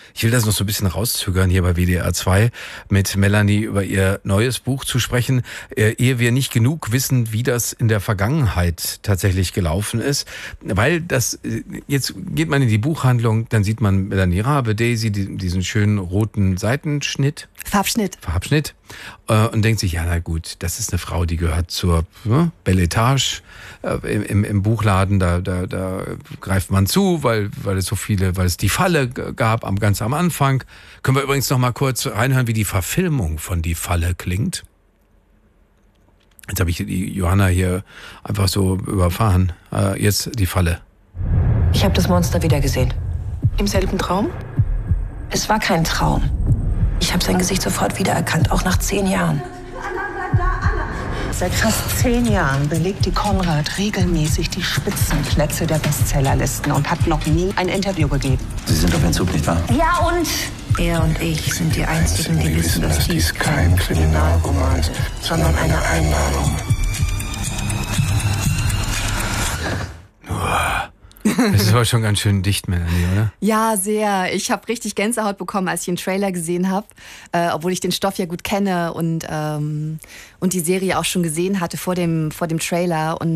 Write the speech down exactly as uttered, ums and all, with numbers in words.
Ich will das noch so ein bisschen rauszögern hier bei W D R zwei mit Melanie über ihr neues Buch zu sprechen, äh, ehe wir nicht genug wissen, wie das in der Vergangenheit tatsächlich gelaufen ist. Weil das, jetzt geht man in die Buchhandlung, dann sieht man Melanie Rabe, Daisy, die, diesen schönen roten Seitenschnitt. Farbschnitt. Farbschnitt. Äh, und denkt sich, ja na gut, das ist eine Frau, die gehört zur ne, Belle Etage äh, im, im Buchladen. Da, da, da greift man zu, weil, weil es so viele, weil es die Falle gab am ganz am Anfang. Können wir übrigens noch mal kurz reinhören, wie die Verfilmung von Die Falle klingt. Jetzt habe ich die Johanna hier einfach so überfahren. Äh, jetzt Die Falle. Ich habe das Monster wieder gesehen. Im selben Traum? Es war kein Traum. Ich habe sein Gesicht sofort wiedererkannt, auch nach zehn Jahren. Seit fast zehn Jahren belegt die Konrad regelmäßig die Spitzenplätze der Bestsellerlisten und hat noch nie ein Interview gegeben. Sie sind auf Entzug, nicht wahr? Ja, und? Er und ich sind die Einzigen, die wissen, dass dies kein Kriminalroman ist, sondern eine Einladung. Das ist aber schon ganz schön dicht, Melanie, oder? Ja, sehr. Ich habe richtig Gänsehaut bekommen, als ich den Trailer gesehen habe, äh, obwohl ich den Stoff ja gut kenne und, ähm, und die Serie auch schon gesehen hatte vor dem, vor dem Trailer. Und